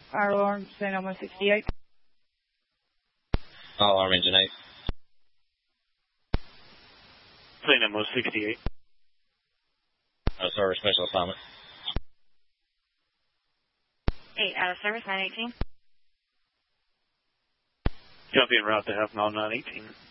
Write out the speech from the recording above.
Fire alarm, St. 168. Fire alarm, engine 8. St. 168. Service special assignment. 8 out of service, 918. Copy en route to half mile 918.